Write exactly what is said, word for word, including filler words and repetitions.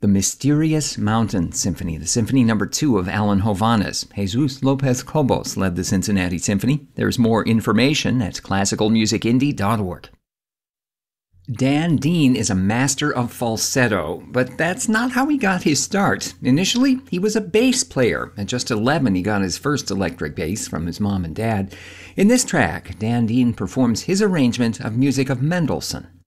The Mysterious Mountain Symphony, the Symphony Number Two of Alan Hovhaness. Jesus Lopez Cobos led the Cincinnati Symphony. There's more information at classical music indie dot org. Dan Dean is a master of falsetto, but that's not how he got his start. Initially, he was a bass player. At just eleven, he got his first electric bass from his mom and dad. In this track, Dan Dean performs his arrangement of music of Mendelssohn.